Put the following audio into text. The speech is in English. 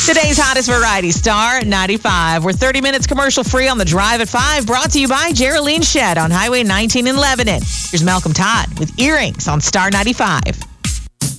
Today's hottest variety, Star 95. We're 30 minutes commercial free on the Drive at 5, brought to you by Geraldine Shed on Highway 19 in Lebanon. Here's Malcolm Todd with Earrings on Star 95.